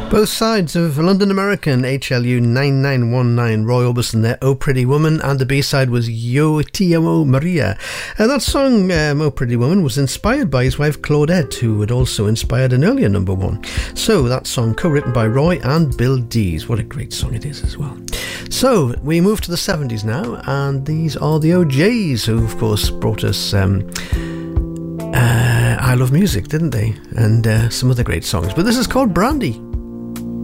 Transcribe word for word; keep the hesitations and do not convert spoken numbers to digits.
Both sides of London American, H L U nine nine one nine, Roy Orbison there, Oh Pretty Woman, and the B-side was Yo Ti Amo Maria. And that song, um, Oh Pretty Woman, was inspired by his wife Claudette, who had also inspired an earlier number one. So that song co-written by Roy and Bill Dees. What a great song it is as well. So we move to the seventies now, and these are the O Js, who of course brought us um, uh, I Love Music, didn't they? And uh, some other great songs. But this is called Brandy.